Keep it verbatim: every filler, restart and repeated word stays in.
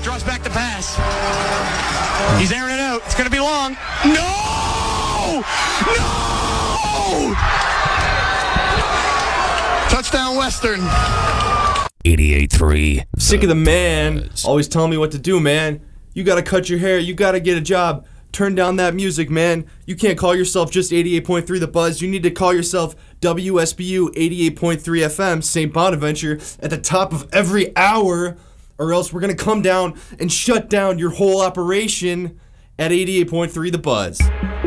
Draws back the pass. He's airing it out. It's going to be long. No! No! Touchdown, Western. eighty-eight three. Sick of the man always telling me what to do, man. You gotta cut your hair. You gotta get a job. Turn down that music, man. You can't call yourself just eighty-eight point three The Buzz. You need to call yourself W S B U eighty-eight point three F M, Saint Bonaventure, at the top of every hour, or else we're gonna come down and shut down your whole operation at eighty-eight point three The Buzz.